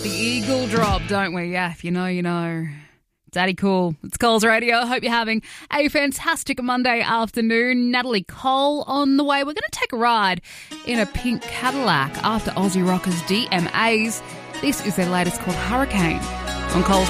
The Eagle Drop, don't we? Yeah, if you know, you know. Daddy Cool. It's Coles Radio. I hope you're having a fantastic Monday afternoon. Natalie Cole on the way. We're going to take a ride in a pink Cadillac after Aussie Rockers DMAs. This is their latest called Hurricane on Coles